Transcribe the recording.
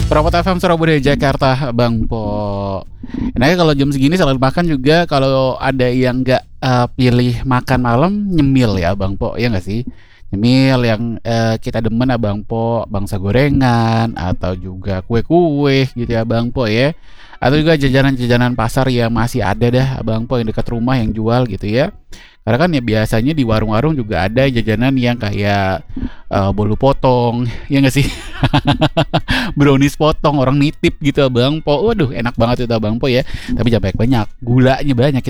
Propot FM Surabaya Jakarta, Bang Po. Enaknya kalau jam segini selalu makan juga kalau ada yang nggak pilih makan malam nyemil ya Bang Po, ya nggak sih? Nyemil yang kita demen Bang Po, bangsa gorengan atau juga kue-kue gitu ya Bang Po ya. Atau juga jajanan-jajanan pasar yang masih ada dah Bang Po yang dekat rumah yang jual gitu ya. Karena kan ya biasanya di warung-warung juga ada jajanan yang kayak bolu potong, ya nggak sih? Brownies potong orang nitip gitu Abang Po. Waduh, enak banget itu Abang Po ya. Tapi jangan banyak-banyak, gulanya banyak.